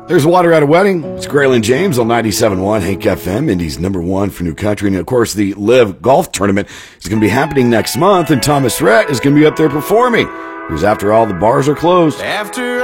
There's water at a wedding. It's Graylin James on 97.1 Hank FM, Indy's #1 for new country. And, of course, the LIV Golf Tournament is going to be happening next month, and Thomas Rhett is going to be up there performing because, after all, the bars are closed.